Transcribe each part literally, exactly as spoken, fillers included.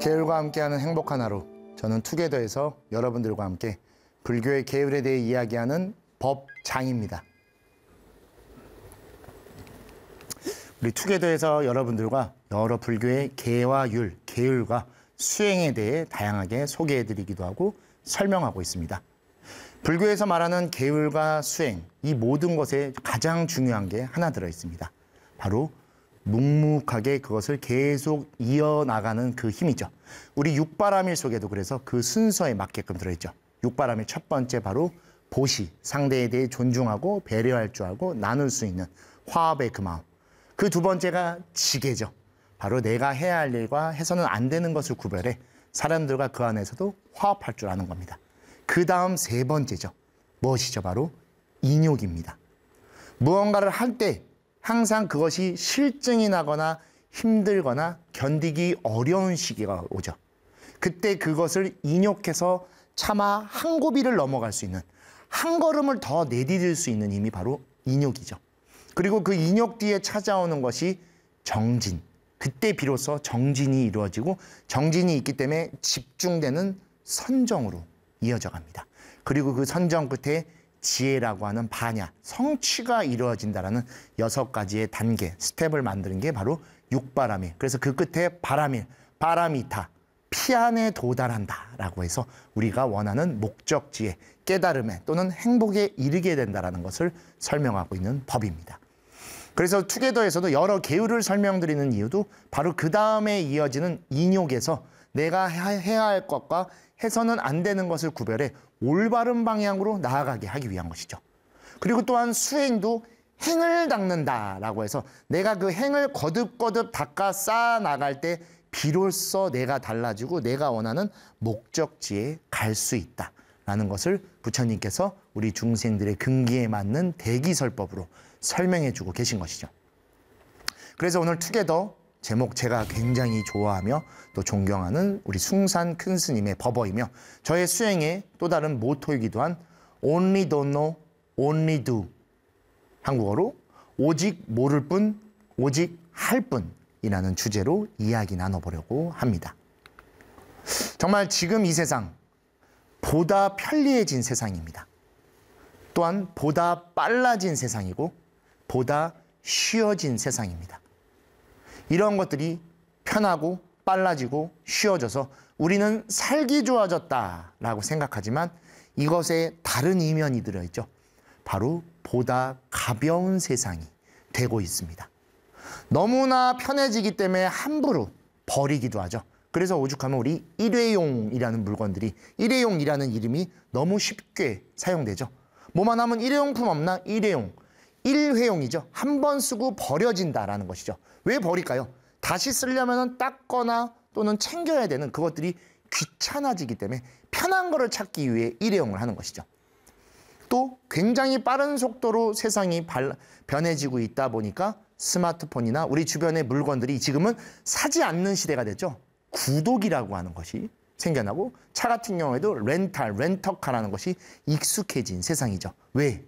계율과 함께하는 행복한 하루. 저는 투게더에서 여러분들과 함께 불교의 계율에 대해 이야기하는 법장입니다. 우리 투게더에서 여러분들과 여러 불교의 계와 율, 계율과 수행에 대해 다양하게 소개해드리기도 하고 설명하고 있습니다. 불교에서 말하는 계율과 수행, 이 모든 것에 가장 중요한 게 하나 들어있습니다. 바로 묵묵하게 그것을 계속 이어나가는 그 힘이죠. 우리 육바라밀 속에도 그래서 그 순서에 맞게끔 들어있죠. 육바라밀 첫 번째 바로 보시, 상대에 대해 존중하고 배려할 줄 알고 나눌 수 있는 화합의 그 마음. 그 두 번째가 지계죠. 바로 내가 해야 할 일과 해서는 안 되는 것을 구별해 사람들과 그 안에서도 화합할 줄 아는 겁니다. 그 다음 세 번째죠. 무엇이죠? 바로 인욕입니다. 무언가를 할 때 항상 그것이 실증이 나거나 힘들거나 견디기 어려운 시기가 오죠. 그때 그것을 인욕해서 차마 한 고비를 넘어갈 수 있는, 한 걸음을 더 내디딜 수 있는 힘이 바로 인욕이죠. 그리고 그 인욕 뒤에 찾아오는 것이 정진. 그때 비로소 정진이 이루어지고 정진이 있기 때문에 집중되는 선정으로 이어져 갑니다. 그리고 그 선정 끝에 지혜라고 하는 반야, 성취가 이루어진다라는 여섯 가지의 단계, 스텝을 만드는 게 바로 육바라밀. 그래서 그 끝에 바라밀, 바라미타, 피안에 도달한다라고 해서 우리가 원하는 목적지에, 깨달음에 또는 행복에 이르게 된다라는 것을 설명하고 있는 법입니다. 그래서 투게더에서도 여러 계율을 설명드리는 이유도 바로 그 다음에 이어지는 인욕에서 내가 해야 할 것과 해서는 안 되는 것을 구별해 올바른 방향으로 나아가게 하기 위한 것이죠. 그리고 또한 수행도 행을 닦는다라고 해서 내가 그 행을 거듭거듭 닦아 쌓아 나갈 때 비로소 내가 달라지고 내가 원하는 목적지에 갈 수 있다라는 것을 부처님께서 우리 중생들의 근기에 맞는 대기설법으로 설명해주고 계신 것이죠. 그래서 오늘 투게더 제목 제가 굉장히 좋아하며 또 존경하는 우리 숭산 큰 스님의 법어이며 저의 수행의 또 다른 모토이기도 한 Only don't know, only do. 한국어로 오직 모를 뿐, 오직 할 뿐이라는 주제로 이야기 나눠보려고 합니다. 정말 지금 이 세상 보다 편리해진 세상입니다. 또한 보다 빨라진 세상이고 보다 쉬워진 세상입니다. 이런 것들이 편하고 빨라지고 쉬워져서 우리는 살기 좋아졌다라고 생각하지만 이것에 다른 이면이 들어있죠. 바로 보다 가벼운 세상이 되고 있습니다. 너무나 편해지기 때문에 함부로 버리기도 하죠. 그래서 오죽하면 우리 일회용이라는 물건들이, 일회용이라는 이름이 너무 쉽게 사용되죠. 뭐만 하면 일회용품 없나? 일회용. 일회용이죠. 한 번 쓰고 버려진다라는 것이죠. 왜 버릴까요? 다시 쓰려면 닦거나 또는 챙겨야 되는 그것들이 귀찮아지기 때문에 편한 거를 찾기 위해 일회용을 하는 것이죠. 또 굉장히 빠른 속도로 세상이 변해지고 있다 보니까 스마트폰이나 우리 주변의 물건들이 지금은 사지 않는 시대가 됐죠. 구독이라고 하는 것이 생겨나고 차 같은 경우에도 렌탈, 렌터카라는 것이 익숙해진 세상이죠. 왜?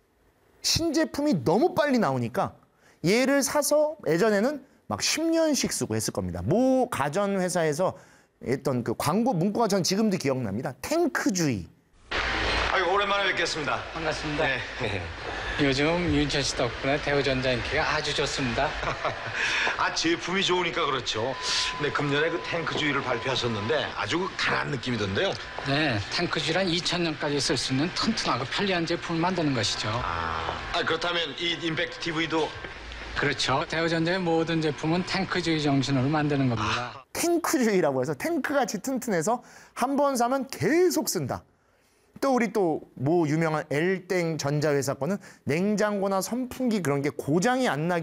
신제품이 너무 빨리 나오니까 얘를 사서 예전에는 막 십 년씩 쓰고 했을 겁니다. 모 가전회사에서 했던 그 광고 문구가 전 지금도 기억납니다. 탱크주의. 아유, 오랜만에 뵙겠습니다. 반갑습니다. 네. 요즘 윤천 씨 덕분에 대우전자 인기가 아주 좋습니다. 아, 제품이 좋으니까 그렇죠. 근데 금년에 그 탱크주의를 발표하셨는데 아주 강한 느낌이던데요. 네, 탱크주의란 이천 년까지 쓸 수 있는 튼튼하고 편리한 제품을 만드는 것이죠. 아, 아 그렇다면 이 임팩트 티비도 그렇죠. 대우전자의 모든 제품은 탱크주의 정신으로 만드는 겁니다. 아, 탱크주의라고 해서 탱크같이 튼튼해서 한 번 사면 계속 쓴다. 또 우리 또 뭐 유명한 엘땡 전자회사 거는 냉장고나 선풍기 그런 게 고장이 안 나기